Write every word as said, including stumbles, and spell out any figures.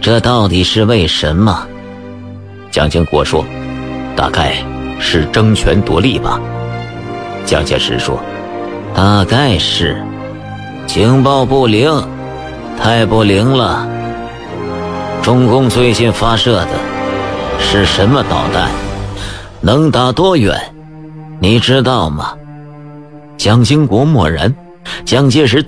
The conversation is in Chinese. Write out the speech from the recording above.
这到底是为什么？蒋经国说，大概是争权夺利吧。蒋介石说，大概是，情报不灵，太不灵了。中共最近发射的是什么导弹？能打多远？你知道吗？蒋经国默然，蒋介石